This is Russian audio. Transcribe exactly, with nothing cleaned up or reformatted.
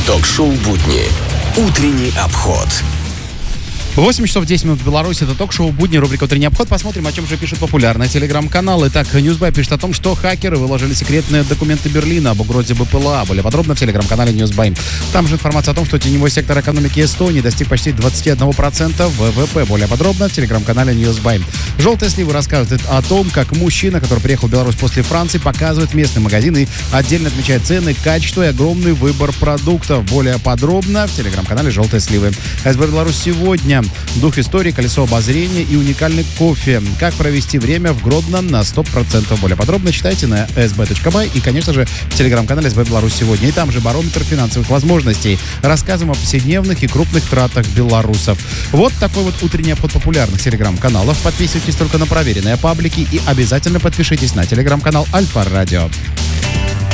Ток-шоу «Будни». Утренний обход. восемь часов десять минут в Беларуси. Это ток-шоу «Будни», рубрика «Утренний обход». Посмотрим, о чем же пишет популярный телеграм-канал. Итак, Newsby пишет о том, что хакеры выложили секретные документы Берлина об угрозе БПЛА. Более подробно в телеграм-канале Newsby. Там же информация о том, что теневой сектор экономики Эстонии достиг почти двадцать один процент ВВП. Более подробно в телеграм-канале Newsby. «Желтые сливы» рассказывают о том, как мужчина, который приехал в Беларусь после Франции, показывает местный магазин и отдельно отмечает цены, качество и огромный выбор продуктов. Более подробно в телеграм-канале «Желтые сливы». СБ Беларусь сегодня. Дух истории, колесо обозрения и уникальный кофе. Как провести время в Гродно на сто процентов. Более подробно читайте на эс бэ точка бай и, конечно же, в телеграм-канале СБ Беларусь сегодня. И там же барометр финансовых возможностей. Рассказываем о повседневных и крупных тратах белорусов. Вот такой вот утренний обход популярных телеграм-каналов. Подписывайтесь только на проверенные паблики и обязательно подпишитесь на телеграм-канал Альфа Радио.